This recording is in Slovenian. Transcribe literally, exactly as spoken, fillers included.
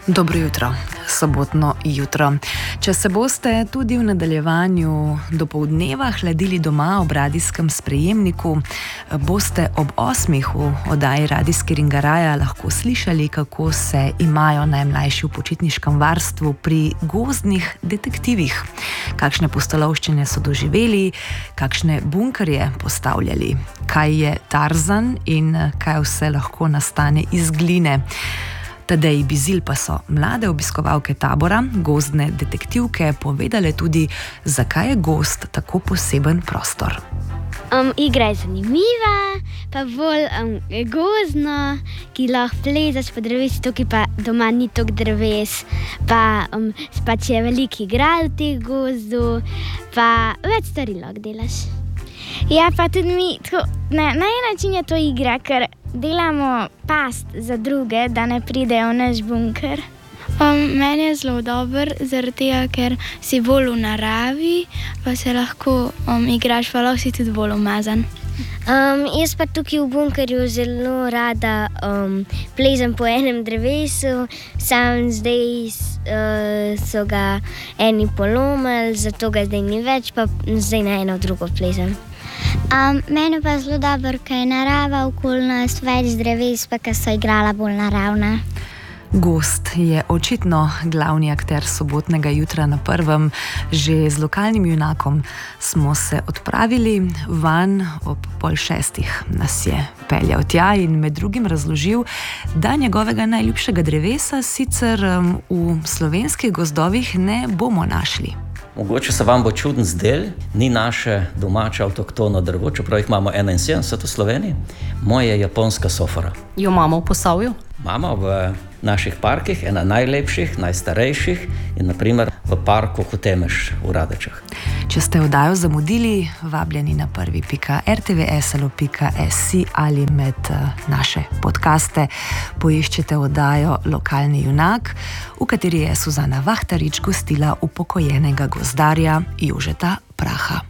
Dobro jutro, sobotno jutro. Če se boste tudi v nadaljevanju dopoldneva hladili doma ob radijskem sprejemniku, boste ob osmih v oddaji Radijski Ringaraja lahko slišali, kako se imajo najmlajši v počitniškem varstvu pri gozdnih detektivih. Kakšne pustolovščine so doživeli, kakšne bunkerje postavljali, kaj je Tarzan in kaj vse lahko nastane iz gline. Tadej Bizilj pa so mlade obiskovalke tabora, gozdne detektivke, povedale tudi, zakaj je gozd tako poseben prostor. Um, igra je zanimiva, pa bolj um, gozdna, ki lahko plezaš po drevesi, tukaj pa doma ni toliko dreves, pa um, pač je veliko igral v teh gozdu, pa več stvari lahko delaš. Ja, pa tudi mi, tako, na, na en način je to igra, ker delamo past za druge, da ne pridejo v naš bunker. Um, meni je zelo dober, zaradi tega, ker si bolj v naravi, pa se lahko um, igraš, pa lahko si tudi bolj umazan. Um, jaz pa tukaj v bunkerju zelo rada um, plezam po enem drevesu, sam zdaj uh, so ga eni polomili, zato ga zdaj ni več, pa zdaj na eno drugo plezam. Um, meni pa zelo dobro, ker je narava okoli nas, več dreves, pa ker so igrala bolj naravna. Gozd je očitno glavni akter sobotnega jutra na prvem. Že z lokalnim junakom smo se odpravili van, ob pol šestih nas je peljal tja in med drugim razložil, da njegovega najljubšega drevesa sicer um, v slovenskih gozdovih ne bomo našli. Mogoče se vam bo čuden zdel, ni naše domače avtoktono drvo, čeprav jih imamo enainsedemdeset v Sloveniji. Moje je japonska sofora. Jo imamo v Posavju? Imamo v naših parkih, ena najlepših, najstarejših in naprimer v parku Hotemeš v Radečah. Če ste oddajo zamudili, vabljeni na prvi pika er te ve es el o pika es si ali med naše podcaste poiščete oddajo Lokalni junak, v kateri je Suzana Vahtarič gostila upokojenega gozdarja Jožeta Praha.